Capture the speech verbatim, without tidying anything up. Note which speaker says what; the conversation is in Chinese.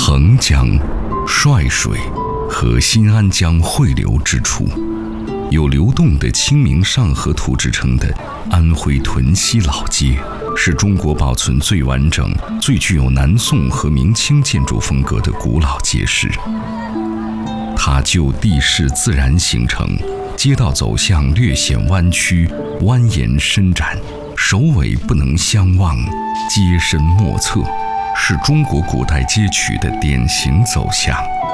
Speaker 1: 横江、帅水和新安江汇流之处，有流动的清明上河图制成的安徽屯溪老街，是中国保存最完整、最具有南宋和明清建筑风格的古老街市。它就地势自然形成，街道走向略显弯曲、蜿蜒伸展，首尾不能相望，街深莫测，是中国古代街区的典型走向。